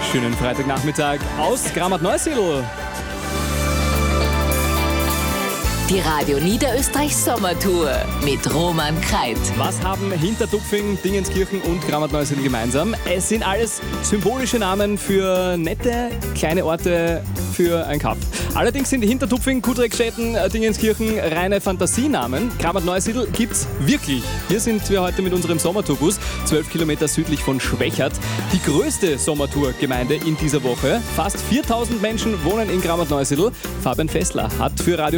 Schönen Freitagnachmittag aus Grammat-Neusiedl. Die Radio Niederösterreich Sommertour mit Roman Kreit. Was haben Hintertupfing, Dingenskirchen und Grammat-Neusiedl gemeinsam? Es sind alles symbolische Namen für nette, kleine Orte für ein Kaff. Allerdings sind Hintertupfing, Kudreckstätten, Dingenskirchen reine Fantasienamen. Grammat-Neusiedl gibt's wirklich. Hier sind wir heute mit unserem Sommertourbus, 12 Kilometer südlich von Schwächert. Die größte Sommertourgemeinde in dieser Woche. Fast 4000 Menschen wohnen in Grammat-Neusiedl. Fabian Fessler hat für Radio